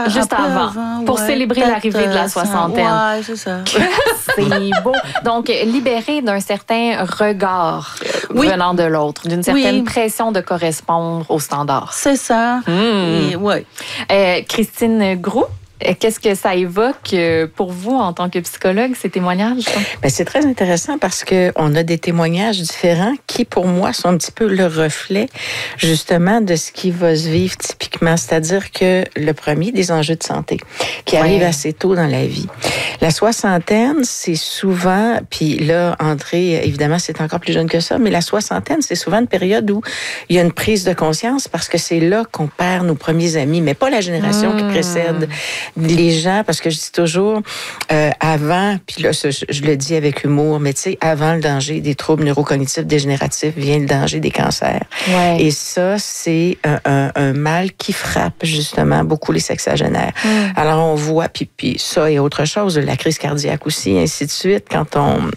Juste avant, pour célébrer l'arrivée de la soixantaine. Ouais, c'est ça. C'est beau. Donc, libéré d'un certain regard venant de l'autre, d'une certaine pression de correspondre aux standards. C'est ça. Oui. Christine Groux, qu'est-ce que ça évoque pour vous en tant que psychologue, ces témoignages? Bien, c'est très intéressant parce qu'on a des témoignages différents qui, pour moi, sont un petit peu le reflet, justement, de ce qui va se vivre typiquement. C'est-à-dire que le premier, des enjeux de santé, qui arrivent assez tôt dans la vie. La soixantaine, c'est souvent, puis là, André, évidemment, c'est encore plus jeune que ça, mais la soixantaine, c'est souvent une période où il y a une prise de conscience parce que c'est là qu'on perd nos premiers amis, mais pas la génération qui précède. Les gens, parce que je dis toujours, avant, puis là, je le dis avec humour, mais tu sais, avant le danger des troubles neurocognitifs dégénératifs vient le danger des cancers. Ouais. Et ça, c'est un mal qui frappe justement beaucoup les sexagénaires. Alors, on voit, puis ça et autre chose, la crise cardiaque aussi, ainsi de suite, quand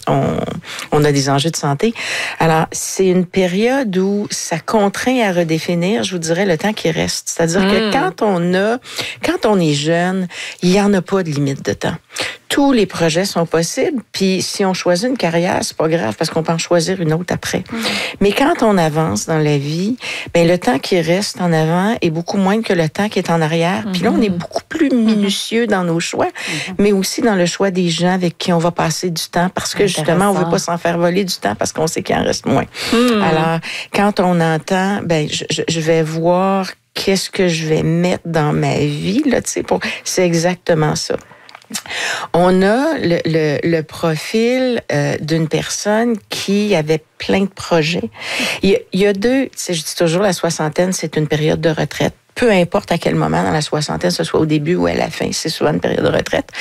on a des enjeux de santé. Alors, c'est une période où ça contraint à redéfinir, je vous dirais, le temps qui reste. C'est-à-dire que quand on est jeune, il n'y en a pas de limite de temps. Tous les projets sont possibles, puis si on choisit une carrière, c'est pas grave parce qu'on peut en choisir une autre après. Mais quand on avance dans la vie, ben le temps qui reste en avant est beaucoup moins que le temps qui est en arrière. Puis là, on est beaucoup plus minutieux dans nos choix, mais aussi dans le choix des gens avec qui on va passer du temps parce que justement, on veut pas s'en faire voler du temps parce qu'on sait qu'il en reste moins. Alors, quand on entend, ben je vais voir qu'est-ce que je vais mettre dans ma vie, là, tu sais, c'est exactement ça. On a le profil d'une personne qui avait plein de projets. Il y a deux, tu sais, je dis toujours, la soixantaine, c'est une période de retraite. Peu importe à quel moment dans la soixantaine, que ce soit au début ou à la fin, c'est souvent une période de retraite.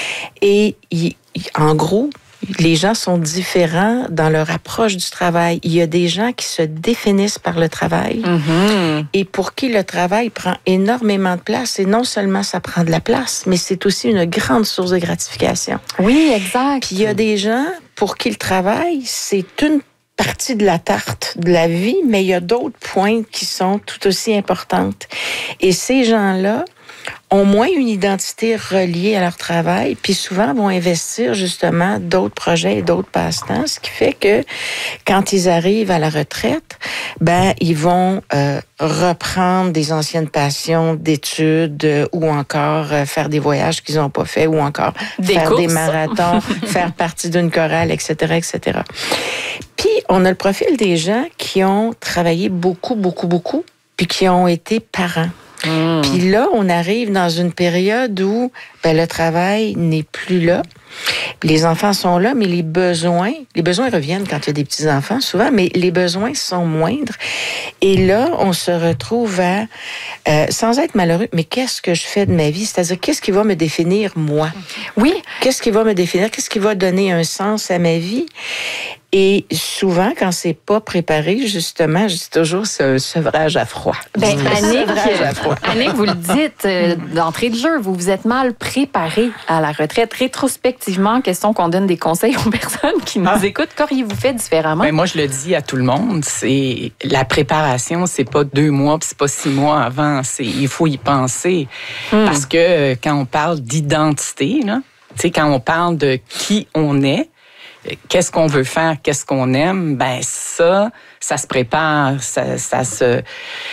Et en gros, les gens sont différents dans leur approche du travail. Il y a des gens qui se définissent par le travail et pour qui le travail prend énormément de place. Et non seulement ça prend de la place, mais c'est aussi une grande source de gratification. Oui, exact. Puis il y a des gens pour qui le travail, c'est une partie de la tarte de la vie, mais il y a d'autres pointes qui sont tout aussi importantes. Et ces gens-là ont moins une identité reliée à leur travail, puis souvent vont investir justement d'autres projets et d'autres passe-temps, ce qui fait que quand ils arrivent à la retraite, ben ils vont reprendre des anciennes passions d'études ou encore faire des voyages qu'ils n'ont pas fait ou encore faire des marathons, faire partie d'une chorale, etc., etc. Puis on a le profil des gens qui ont travaillé beaucoup, puis qui ont été parents. Puis là, on arrive dans une période où le travail n'est plus là. Les enfants sont là, mais les besoins reviennent quand il y a des petits-enfants, souvent, mais les besoins sont moindres. Et là, on se retrouve à, sans être malheureux, mais qu'est-ce que je fais de ma vie? C'est-à-dire, qu'est-ce qui va me définir, moi? Oui. Qu'est-ce qui va me définir? Qu'est-ce qui va donner un sens à ma vie? Et souvent, quand c'est pas préparé, justement, je dis toujours, c'est un sevrage à froid. Ben, Annick, vous le dites d'entrée de jeu, vous vous êtes mal préparé à la retraite. Rétrospectivement, question qu'on donne des conseils aux personnes qui nous écoutent. Qu'auriez-vous fait différemment? Ben, moi, je le dis à tout le monde, c'est la préparation, c'est pas 2 mois, puis c'est pas 6 mois avant. Il faut y penser. Parce que quand on parle d'identité, là, tu sais, quand on parle de qui on est, qu'est-ce qu'on veut faire, qu'est-ce qu'on aime, ben ça se prépare, c'est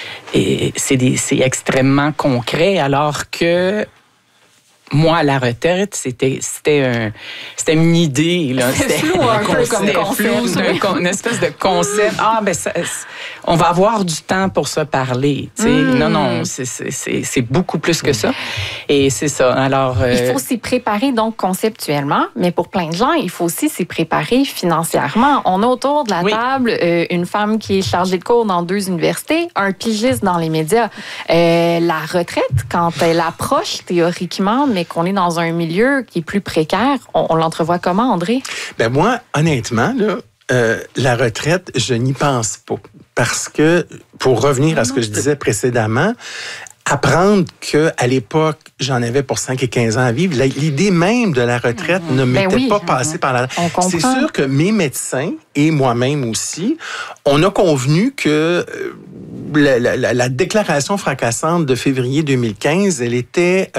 extrêmement concret, alors que moi, à la retraite, c'était une idée, là. C'était flou un peu comme concept. Une espèce de concept. On va avoir du temps pour se parler. Tu sais. Non, c'est beaucoup plus que ça. Et c'est ça. Alors, il faut s'y préparer donc conceptuellement, mais pour plein de gens, il faut aussi s'y préparer financièrement. On a autour de la table une femme qui est chargée de cours dans 2 universités, un pigiste dans les médias. La retraite, quand elle approche théoriquement, mais qu'on est dans un milieu qui est plus précaire, on l'entrevoit comment, André? Ben moi, honnêtement, là, la retraite, je n'y pense pas. Parce que, pour revenir à ce que je disais précédemment, apprendre qu'à l'époque, j'en avais pour 5 et 15 ans à vivre, l'idée même de la retraite ne m'était pas passée par la... C'est sûr que mes médecins et moi-même aussi, on a convenu que la déclaration fracassante de février 2015, elle était